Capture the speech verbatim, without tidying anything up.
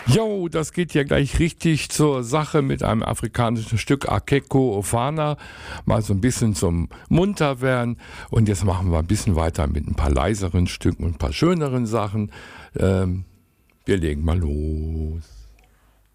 Jo, das geht ja gleich richtig zur Sache mit einem afrikanischen Stück Akeko Ofana. Mal so ein bisschen zum Munterwerden. Und jetzt machen wir ein bisschen weiter mit ein paar leiseren Stücken und ein paar schöneren Sachen. Ähm, wir legen mal los.